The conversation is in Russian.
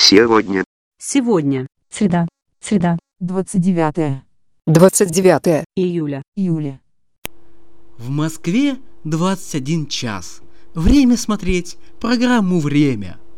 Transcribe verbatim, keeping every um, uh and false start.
Сегодня. Сегодня. Среда. Среда. двадцать девятое двадцать девятое Июля. июля. В Москве двадцать один час. Время смотреть программу «Время».